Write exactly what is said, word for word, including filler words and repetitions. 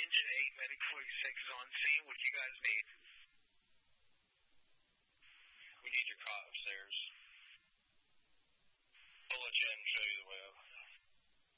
Engine eight, Medic forty-six is on scene. What do you guys need? We need your cot upstairs. I'll let Jen show you the way up.